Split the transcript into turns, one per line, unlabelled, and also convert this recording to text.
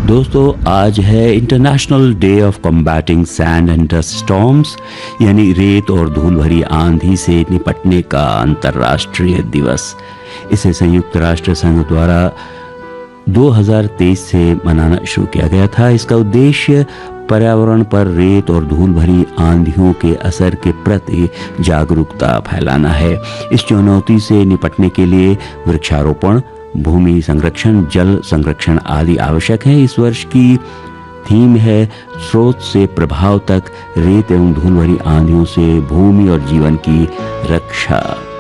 दोस्तों, आज है international day of combating sand and dust storms, यानी रेत और धूल भरी आंधी से निपटने का अंतर्राष्ट्रीय दिवस। इसे संयुक्त राष्ट्र संघ द्वारा 2023 से मनाना शुरू किया गया था। इसका उद्देश्य पर्यावरण पर रेत और धूल भरी आंधियों के असर के प्रति जागरूकता फैलाना है। इस चुनौती से निपटने के लिए वृक्षारोपण, भूमि संरक्षण, जल संरक्षण आदि आवश्यक है। इस वर्ष की थीम है स्रोत से प्रभाव तक, रेत एवं धूल भरी आंधियों से भूमि और जीवन की रक्षा।